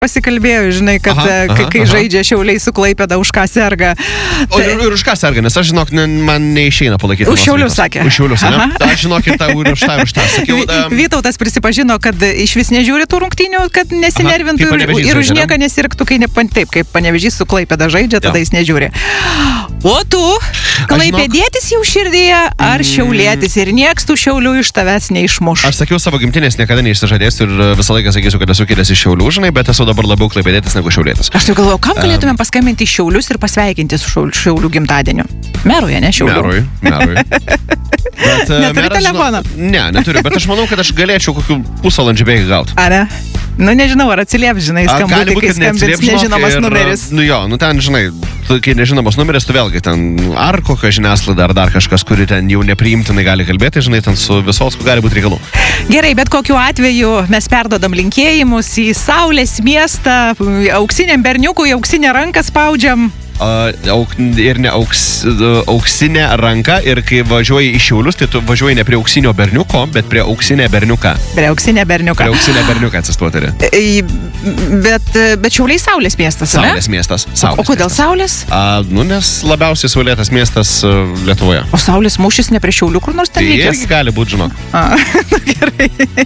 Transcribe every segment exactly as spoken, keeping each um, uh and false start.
pasikalbėjo, žinai, kad aha, aha, kai, kai žaidžia Šiauliai su Klaipėda, už ką serga. O ir, ir už ką serga, nes aš žinok, ne, man neišeina palaikyti. Už Šiaulius sakė. Už Šiaulius, ne? Aš žinokit, tą ir už tą, ir už tą. Sakiau, da... Vytautas prisipažino, kad iš vis nežiūri tų rungtynių, kad nesinervintų aha, ir, ir už nieką nesirgtų, kai ne, taip, kaip Panevėžys su Klaipėda žaidžia, tada ja. Jis nežiūri. O tu, klaipėdietis jau širdyje, ar šiaulietis ir nieks tų Šiaulių iš tavęs neišmuš? Aš sakiau savo gimtinės niekada neišsižadėsiu ir visą laiką sakysiu, kad esu kilęs iš Šiaulių, žinai, bet esu dabar labiau klaipėdietis negu šiaulietis. Aš tai galvoju, kam galėtumėm paskambinti į Šiaulius ir pasveikinti su Šiaulių, šiaulių gimtadieniu? Merui, ne Šiaulių? Merui, merui. Bet, neturi telefono? Žinau, ne, neturiu, bet aš manau, kad aš galėčiau kokių pusvalandžių bėgį gauti. Ar ne? Nu, nežinau, ar atsilieps, žinai, skambutį, kai skambins nežinomas ir, numeris. Nu jo, nu ten, žinai, kai nežinomas numeris, tu vėlgi ten ar kokia žiniasklaida, ar dar kažkas, kuri ten jau nepriimtinai gali kalbėti, žinai, ten su Visocku gali būti reikalų. Gerai, bet kokiu atveju mes perdodam linkėjimus į Saulės miestą, auksiniam berniukui, auksinę ranką spaudžiam. Uh, auk, ir ne auks, uh, auksinė ranka ir kai važiuoji į Šiaulius, tai tu važiuoji ne prie auksinio berniuko, bet prie auksinę berniuką. Prie auksinę berniuką. Prie auksinę berniuką atsistuotari. Bet, bet Šiauliai Saulės miestas, ne? Saulės miestas. Saulės o, o kodėl miestas. Saulės? Uh, nu, nes labiausiai saulėtas miestas uh, Lietuvoje. O Saulės mūšis ne prie Šiaulių, kur nors ten tai vykęs? Tai gali būti, žinok. A, gerai.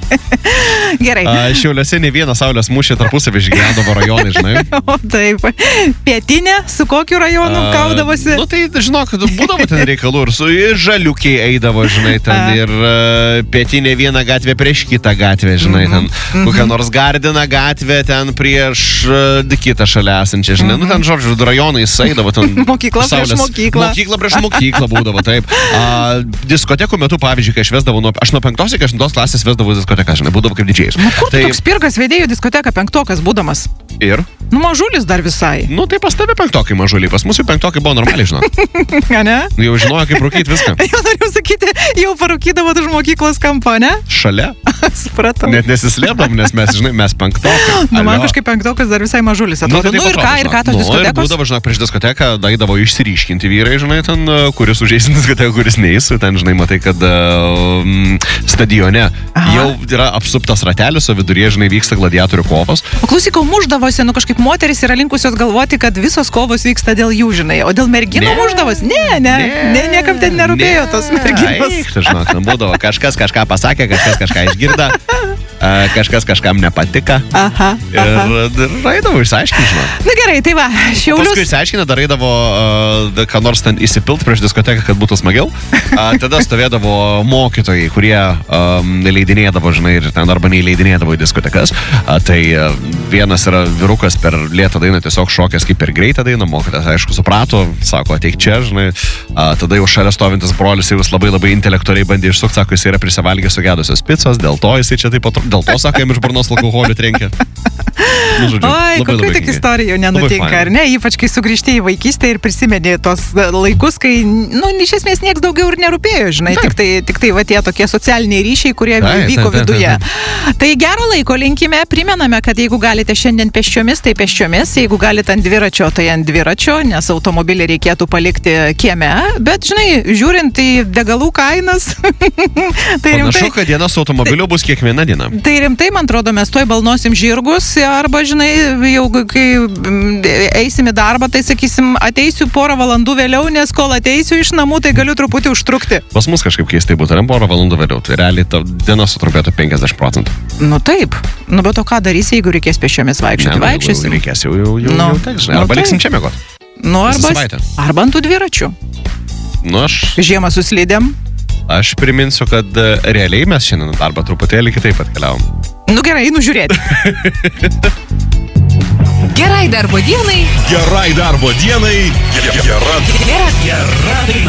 Gerai. Uh, Šiauliuose ne vieną Saulės mūšį tarpusavį išgyvendavo rajonai, žinai. O taip. Pietinė, su kokiu rajonu uh, kaudavosi? Nu tai, žinok, būdavo ten reikalų ir su ir žaliukiai eidavo, žinai, ten uh. ir uh, pietinė viena gatvė prieš kitą gatvę, žinai, ten mm-hmm. kokią nors Gardina gatvę ten prieš uh, kitą šalia esančią, žinai, mm-hmm. nu ten, žodžiu, rajonai eidavo ten. Mokykla prieš mokyklą. Mokykla prieš mokyklą būdavo, taip. Uh, diskotekų metu, pavyzdžiui, kai aš vesdavau, nuo, aš nuo penktos iki aštuntos klasės vesdavau diskoteką, žinai, būdavo kaip didžėjus. Nu kur tai... toks pirkas vedėjų diskoteką penktokas būdamas? Ir? Nu mažulis dar visai. Nu tai pas tave penktokai mažuliai, pas mūsų penktokai buvo normaliai, žinok. Ne? Nu jau žinojo, kaip rūkyti viską. Jau norėjau sakyti, jau parūkydavo už mokyklos kampą, ne? Šalia. Supratau. Net nesislėpdam, nes mes, žinai, mes penktokai. Nu man kažkaip penktokas dar visai mažulis atrodo. Nu, nu ir ką, ir ką tos diskotekos? Nu ir būdavo, žinok, prieš diskoteką daidavo išsiryškinti vyrai, žinai, ten, kuris užeis į diskoteką, kuris neis. Ten, žinai, matai, kad uh, stadione aha. Jau yra apsuptas ratelis, o viduryje, žinai, vyksta gladiatorių kovos. O klausyk, muždavosi, nu kažkaip moteris yra linkusios galvoti, kad visos kovos vyksta dėl jų, žinai, o dėl merginų ne, muždavosi? Ne, ne, ne, ne, niekam ten nerūpėjo ne, tos merginos. Eik, tai žinok, ten būdavo, kažkas kažką pasakė, kažkas kažką išgirda, kažkas kažkam nepatika. Aha, aha. Ir, ir raidavo išsiaiškinti, žinok. Na gerai, tai va, Šiaulius. Paskui išsiaiškinę, dar raidavo, uh, ką nors ten įsipilt prieš diskoteką, kad būtų smagiau. Uh, tada stovėdavo mokytojai, kurie um, leidinėdavo, žinai, ir ten arba neįleidinėdavo į diskotekas. Uh, tai uh, vienas yra vyrukas per lėtą dainą tiesiog šokęs kaip per greitą dainą, mokytas, aišku, suprato, sako, ateik čia, žinai. Uh, tada jau šalia stovintis brolis jau labai labai intelektualiai bandė išsukti, sako, jis yra prisivalgęs sugedusios picos, dėl to jisai čia taip atrodo, dėl to, sako, jam iš burnos alkoholių trenkia. Nu, žodžiu, oi, kokių tik istorijų nenutinka, ar ne? Ypač, kai sugrįžti į vaikystę ir prisimeni tos laikus, kai, nu, iš esmės nieks daugiau ir nerūpėjo, žinai, tik tai, tik tai va tie tokie socialiniai ryšiai, kurie tai, vyko tai, viduje. Tai, tai, tai. tai gero laiko linkime, primename, kad jeigu galite šiandien pėsčiomis, tai pėsčiomis, jeigu galite ant dviračio, tai ant dviračio, nes automobilį reikėtų palikti kieme, bet, žinai, žiūrint į degalų kainas, tai rimtai... Panašu, kad diena su automobiliu bus kiekviena diena. Tai rimtai, man atrodo, mes tuoj balnosim žirgus, arba, žinai, jau kai eisim į darbą, tai sakysim, ateisiu porą valandų vėliau, nes kol ateisiu iš namų, tai galiu truputį užtrukti. Pas mus kažkaip keistai būtų, ne porą valandų vėliau, tai realiai ta diena sutrumpėtų penkiasdešimt procentų. Nu taip, nu bet o ką darysi, jeigu reikės pėsčiomis vaikščioti, ne, vaikščiosim. Jau reikės, jau, jau, jau, nu, jau teks, žinai, arba nu, liksim čia mėgot. Nu, arba, arba ant tų dviračių. Nu, aš... Žiemą suslydėm. Aš priminsiu, kad realiai mes šiandien darbą truputėlį kitaip atkeliavom. Nu gerai, einu žiūrėti. Gerai darbo dienai. Gerai darbo dienai. Gera, gera, gera.